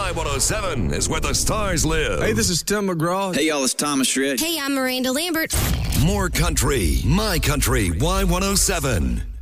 Y107 is where the stars live. Hey, this is Tim McGraw. Hey, y'all, it's Thomas Rhett. Hey, I'm Miranda Lambert. More country. My Country Y107.